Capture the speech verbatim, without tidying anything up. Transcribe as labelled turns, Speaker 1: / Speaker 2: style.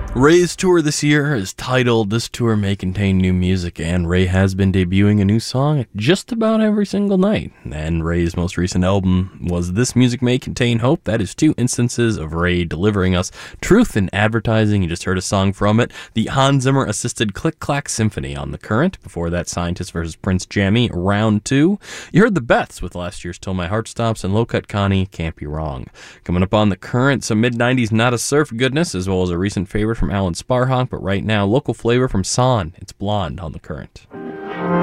Speaker 1: Ray's tour this year is titled This Tour May Contain New Music, and Ray has been debuting a new song just about every single night. And Ray's most recent album was This Music May Contain Hope. That is two instances of Ray delivering us truth in advertising. You just heard a song from it, the Hans Zimmer-assisted Click Clack Symphony on The Current. Before that, Scientist versus Prince Jammy, Round two. You heard the Beths with last year's Till My Heart Stops, and Low Cut Connie, Can't Be Wrong. Coming up on The Current, some mid-nineties Not a Surf goodness, as well as a recent favorite from Alan Sparhawk, but right now, local flavor from San. It's Blonde on The Current.